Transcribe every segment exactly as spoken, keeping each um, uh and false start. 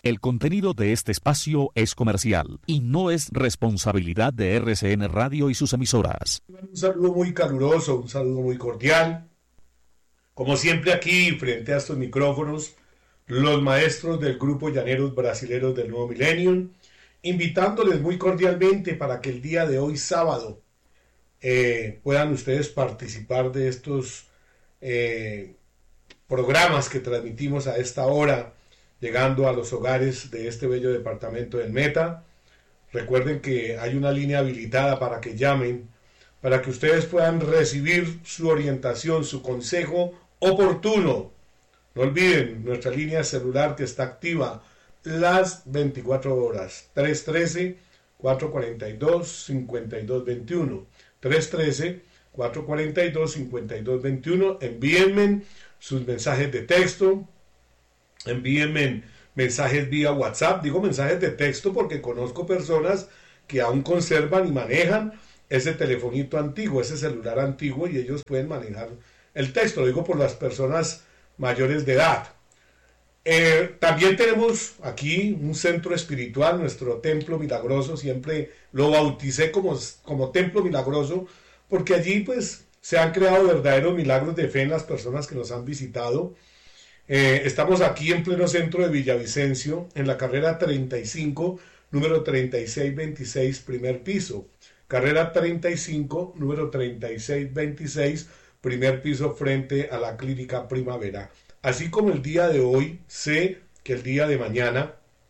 El contenido de este espacio es comercial y no es responsabilidad de R C N Radio y sus emisoras. Un saludo muy caluroso, un saludo muy cordial. Como siempre aquí, frente a estos micrófonos, los maestros del grupo Llaneros Brasileros del Nuevo Milenio, invitándoles muy cordialmente para que el día de hoy, sábado, eh, puedan ustedes participar de estos eh, programas que transmitimos a esta hora, llegando a los hogares de este bello departamento del Meta. Recuerden que hay una línea habilitada para que llamen, para que ustedes puedan recibir su orientación, su consejo oportuno. No olviden nuestra línea celular que está activa las veinticuatro horas, tres uno tres, cuatro cuatro dos, cinco dos dos uno, tres uno tres, cuatro cuatro dos, cinco dos dos uno. Envíenme sus mensajes de texto, envíenme mensajes vía WhatsApp. Digo mensajes de texto porque conozco personas que aún conservan y manejan ese telefonito antiguo, ese celular antiguo, y ellos pueden manejar el texto. Lo digo por las personas mayores de edad. Eh, también tenemos aquí un centro espiritual, nuestro templo milagroso. Siempre lo bauticé como, como templo milagroso porque allí pues se han creado verdaderos milagros de fe en las personas que nos han visitado. Eh, estamos aquí en pleno centro de Villavicencio, en la carrera treinta y cinco, número treinta y seis veintiséis, primer piso. Carrera treinta y cinco, número treinta y seis veintiséis, primer piso, frente a la Clínica Primavera. Así como el día de hoy, sé que el día de mañana,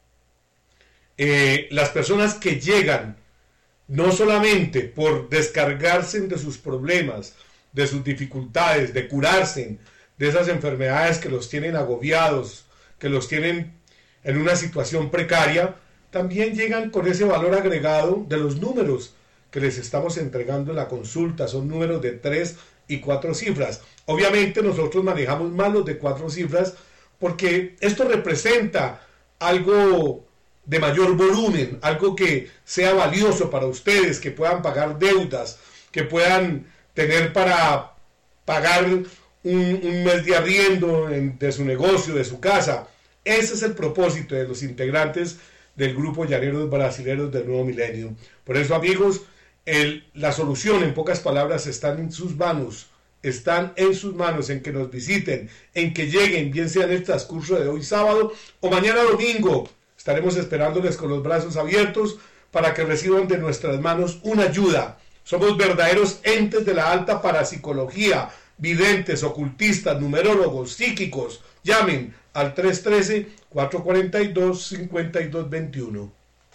eh, las personas que llegan, no solamente por descargarse de sus problemas, de sus dificultades, de curarse de esas enfermedades que los tienen agobiados, que los tienen en una situación precaria, también llegan con ese valor agregado de los números que les estamos entregando en la consulta. Son números de tres y cuatro cifras. Obviamente nosotros manejamos más los de cuatro cifras porque esto representa algo de mayor volumen, algo que sea valioso para ustedes, que puedan pagar deudas, que puedan tener para pagar Un, un mes de arriendo en, de su negocio, de su casa. Ese es el propósito de los integrantes del grupo Llaneros Brasileros del Nuevo Milenio. Por eso, amigos, el, la solución, en pocas palabras, están en sus manos. Están en sus manos, en que nos visiten, en que lleguen, bien sea en el transcurso de hoy sábado o mañana domingo. Estaremos esperándoles con los brazos abiertos para que reciban de nuestras manos una ayuda. Somos verdaderos entes de la alta parapsicología, videntes, ocultistas, numerólogos, psíquicos. Llamen al tres uno tres, cuatro cuatro dos, cinco dos dos uno.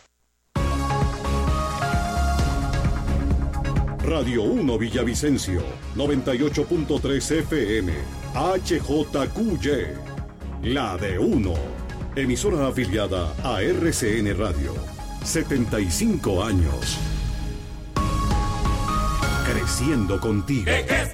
Radio uno Villavicencio, noventa y ocho punto tres F M, H J Q Y, la de uno, emisora afiliada a R C N Radio, setenta y cinco años, creciendo contigo.